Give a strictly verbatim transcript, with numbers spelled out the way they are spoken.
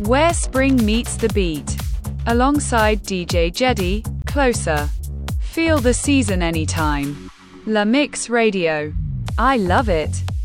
Where spring meets the beat. Alongside D J Jedi, Closer. Feel the season anytime. La Mix Radio. I love it.